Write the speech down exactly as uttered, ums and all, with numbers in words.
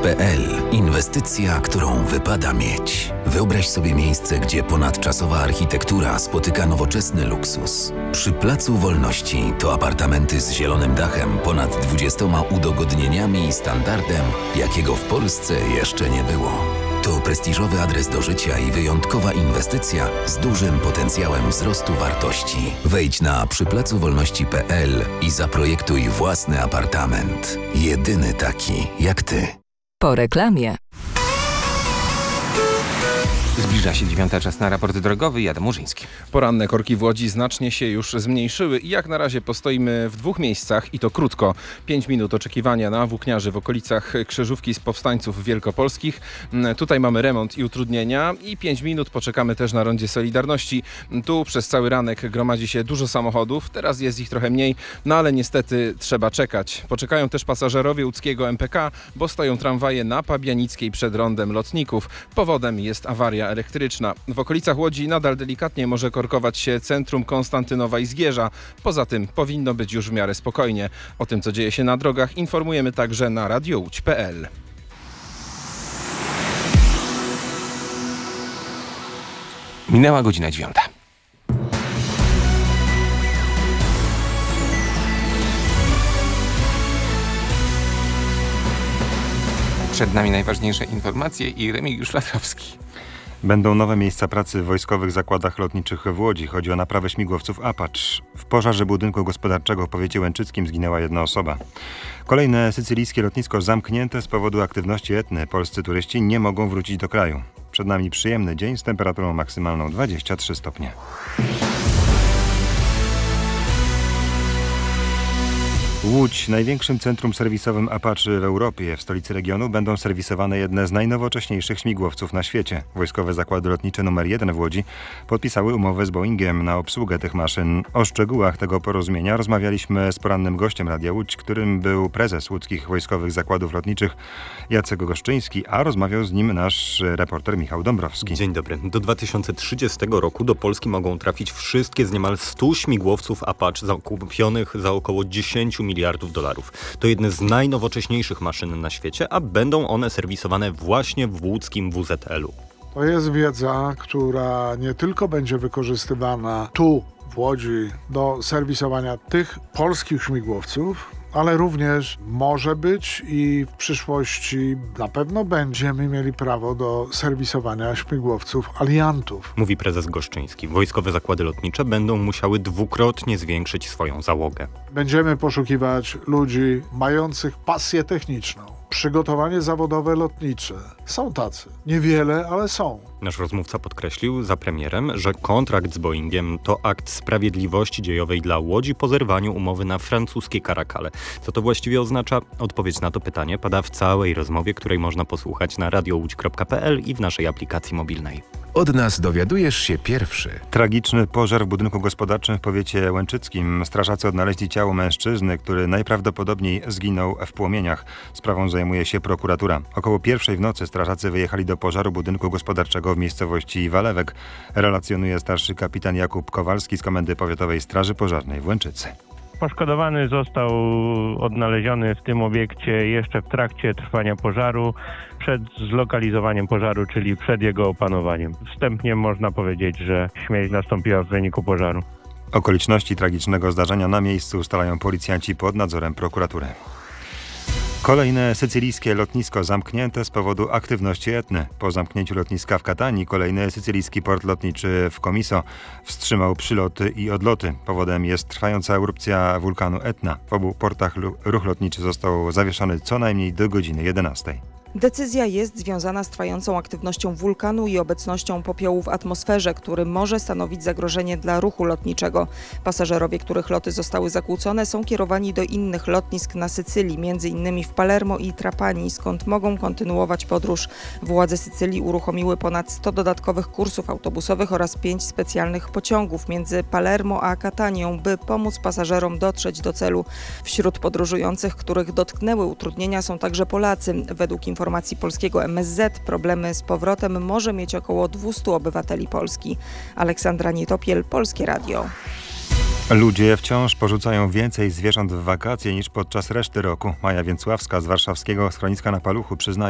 kropka p l. Inwestycja, którą wypada mieć. Wyobraź sobie miejsce, gdzie ponadczasowa architektura spotyka nowoczesny luksus. Przy Placu Wolności to apartamenty z zielonym dachem, ponad dwudziestoma udogodnieniami i standardem, jakiego w Polsce jeszcze nie było. To prestiżowy adres do życia i wyjątkowa inwestycja z dużym potencjałem wzrostu wartości. Wejdź na przyplacowolności kropka p l i zaprojektuj własny apartament. Jedyny taki jak ty. Po reklamie. Zbliża się dziewiąta, czas na raport drogowy. Adam Murzyński. Poranne korki w Łodzi znacznie się już zmniejszyły i jak na razie postoimy w dwóch miejscach i to krótko. Pięć minut oczekiwania na włókniarzy w okolicach Krzyżówki z Powstańców Wielkopolskich. Tutaj mamy remont i utrudnienia i pięć minut poczekamy też na rondzie Solidarności. Tu przez cały ranek gromadzi się dużo samochodów. Teraz jest ich trochę mniej, no ale niestety trzeba czekać. Poczekają też pasażerowie łódzkiego M P K, bo stoją tramwaje na Pabianickiej przed rondem Lotników. Powodem jest awaria elektryczna. W okolicach Łodzi nadal delikatnie może korkować się centrum Konstantynowa i Zgierza. Poza tym powinno być już w miarę spokojnie. O tym, co dzieje się na drogach, informujemy także na radio łódź kropka p l. Minęła godzina dziewiąta. Przed nami najważniejsze informacje i Remigiusz Latrowski. Będą nowe miejsca pracy w wojskowych zakładach lotniczych w Łodzi. Chodzi o naprawę śmigłowców Apache. W pożarze budynku gospodarczego w powiecie łęczyckim zginęła jedna osoba. Kolejne sycylijskie lotnisko zamknięte z powodu aktywności etny. Polscy turyści nie mogą wrócić do kraju. Przed nami przyjemny dzień z temperaturą maksymalną dwadzieścia trzy stopnie. Łódź, największym centrum serwisowym Apache w Europie. W stolicy regionu będą serwisowane jedne z najnowocześniejszych śmigłowców na świecie. Wojskowe zakłady lotnicze numer jeden w Łodzi podpisały umowę z Boeingiem na obsługę tych maszyn. O szczegółach tego porozumienia rozmawialiśmy z porannym gościem Radia Łódź, którym był prezes łódzkich wojskowych zakładów lotniczych Jacek Goszczyński, a rozmawiał z nim nasz reporter Michał Dąbrowski. Dzień dobry. Do dwa tysiące trzydziestego roku do Polski mogą trafić wszystkie z niemal stu śmigłowców Apache zakupionych za około dziesięć miliardów dolarów. To jedne z najnowocześniejszych maszyn na świecie, a będą one serwisowane właśnie w łódzkim W Z L u. To jest wiedza, która nie tylko będzie wykorzystywana tu w Łodzi do serwisowania tych polskich śmigłowców, ale również może być i w przyszłości na pewno będziemy mieli prawo do serwisowania śmigłowców aliantów. Mówi prezes Goszczyński. Wojskowe zakłady lotnicze będą musiały dwukrotnie zwiększyć swoją załogę. Będziemy poszukiwać ludzi mających pasję techniczną, przygotowanie zawodowe lotnicze. Są tacy. Niewiele, ale są. Nasz rozmówca podkreślił za premierem, że kontrakt z Boeingiem to akt sprawiedliwości dziejowej dla Łodzi po zerwaniu umowy na francuskie Karakale. Co to właściwie oznacza? Odpowiedź na to pytanie pada w całej rozmowie, której można posłuchać na radio łódź kropka p l i w naszej aplikacji mobilnej. Od nas dowiadujesz się pierwszy. Tragiczny pożar w budynku gospodarczym w powiecie łęczyckim. Strażacy odnaleźli ciało mężczyzny, który najprawdopodobniej zginął w płomieniach. Sprawą zajmuje się prokuratura. Około pierwszej w nocy strażacy wyjechali do pożaru budynku gospodarczego w miejscowości Walewek. Relacjonuje starszy kapitan Jakub Kowalski z Komendy Powiatowej Straży Pożarnej w Łęczycy. Poszkodowany został odnaleziony w tym obiekcie jeszcze w trakcie trwania pożaru, przed zlokalizowaniem pożaru, czyli przed jego opanowaniem. Wstępnie można powiedzieć, że śmierć nastąpiła w wyniku pożaru. Okoliczności tragicznego zdarzenia na miejscu ustalają policjanci pod nadzorem prokuratury. Kolejne sycylijskie lotnisko zamknięte z powodu aktywności etny. Po zamknięciu lotniska w Katanii kolejny sycylijski port lotniczy w Komiso wstrzymał przyloty i odloty. Powodem jest trwająca erupcja wulkanu Etna. W obu portach ruch lotniczy został zawieszony co najmniej do godziny jedenastej. Decyzja jest związana z trwającą aktywnością wulkanu i obecnością popiołu w atmosferze, który może stanowić zagrożenie dla ruchu lotniczego. Pasażerowie, których loty zostały zakłócone, są kierowani do innych lotnisk na Sycylii, między innymi w Palermo i Trapani, skąd mogą kontynuować podróż. Władze Sycylii uruchomiły ponad sto dodatkowych kursów autobusowych oraz pięć specjalnych pociągów między Palermo a Catanią, by pomóc pasażerom dotrzeć do celu. Wśród podróżujących, których dotknęły utrudnienia, są także Polacy. Według informacji informacji polskiego M S Z problemy z powrotem może mieć około dwieście obywateli Polski. Aleksandra Nietopiel, Polskie Radio. Ludzie wciąż porzucają więcej zwierząt w wakacje niż podczas reszty roku. Maja Więcławska z warszawskiego schroniska na Paluchu przyznaje,